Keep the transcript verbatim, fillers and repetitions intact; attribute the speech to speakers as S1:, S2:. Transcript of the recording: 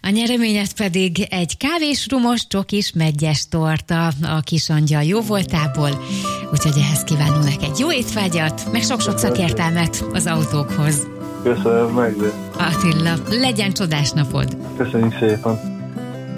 S1: A nyereményed pedig egy kávésrumos, csokis, meggyes torta a Kisangyal jóvoltából, úgyhogy ehhez kívánunk neked jó étvágyat, meg sok-sok szakértelmet az autókhoz.
S2: Köszönöm meg.
S1: Attila, legyen csodás napod!
S2: Köszönjük szépen!